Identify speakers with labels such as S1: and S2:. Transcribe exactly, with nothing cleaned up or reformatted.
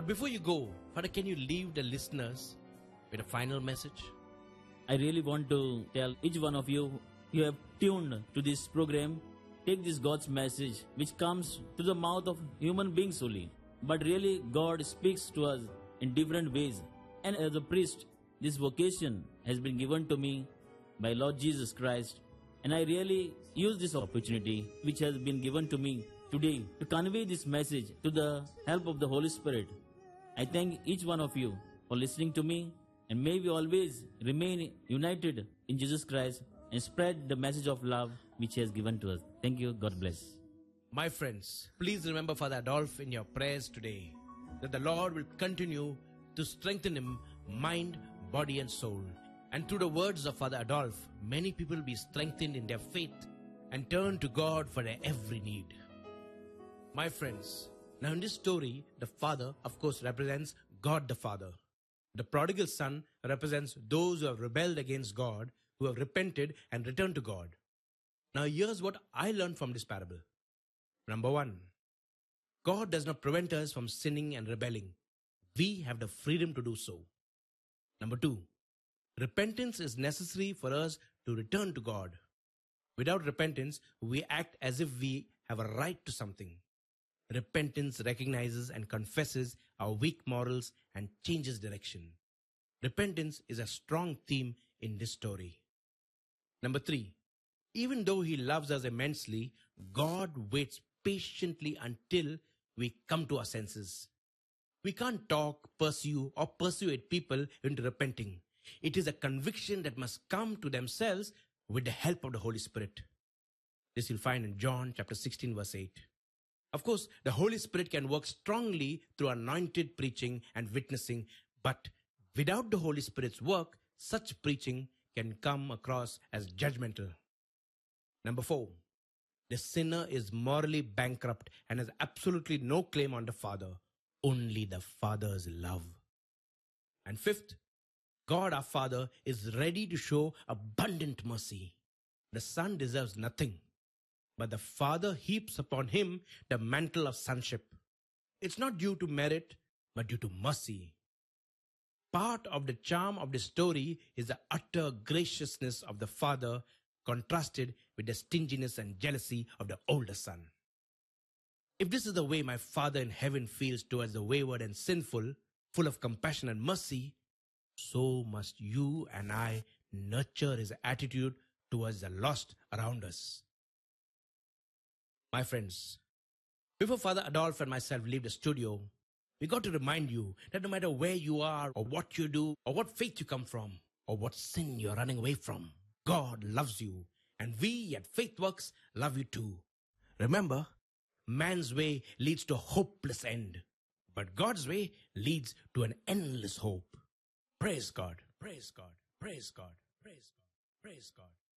S1: before you go, Father, can you leave the listeners with a final message?
S2: I really want to tell each one of you, you have tuned to this program, take this God's message which comes to the mouth of human beings only. But really God speaks to us in different ways. And as a priest, this vocation has been given to me by Lord Jesus Christ. And I really use this opportunity which has been given to me today to convey this message to the help of the Holy Spirit. I thank each one of you for listening to me, and may we always remain united in Jesus Christ and spread the message of love which He has given to us. Thank you. God bless.
S1: My friends, please remember Father Adolf in your prayers today, that the Lord will continue to strengthen him mind, body and soul. And through the words of Father Adolf, many people will be strengthened in their faith and turn to God for their every need. My friends, now in this story, the father, of course, represents God the Father. The prodigal son represents those who have rebelled against God, who have repented and returned to God. Now here's what I learned from this parable. Number one, God does not prevent us from sinning and rebelling. We have the freedom to do so. Number two, repentance is necessary for us to return to God. Without repentance, we act as if we have a right to something. Repentance recognizes and confesses our weak morals and changes direction. Repentance is a strong theme in this story. Number three, even though He loves us immensely, God waits patiently until we come to our senses. We can't talk, pursue, or persuade people into repenting. It is a conviction that must come to themselves with the help of the Holy Spirit. This you'll find in John chapter sixteen verse eight. Of course, the Holy Spirit can work strongly through anointed preaching and witnessing, but without the Holy Spirit's work, such preaching can come across as judgmental. Number four, the sinner is morally bankrupt and has absolutely no claim on the Father, only the Father's love. And fifth, God our Father is ready to show abundant mercy. The Son deserves nothing, but the Father heaps upon him the mantle of sonship. It's not due to merit, but due to mercy. Part of the charm of the story is the utter graciousness of the Father contrasted with the stinginess and jealousy of the older son. If this is the way my Father in heaven feels towards the wayward and sinful, full of compassion and mercy, so must you and I nurture His attitude towards the lost around us. My friends, before Father Adolf and myself leave the studio, we got to remind you that no matter where you are or what you do or what faith you come from or what sin you're running away from, God loves you, and we at FaithWorks love you too. Remember, man's way leads to a hopeless end, but God's way leads to an endless hope. Praise God, praise God, praise God, praise God, praise God.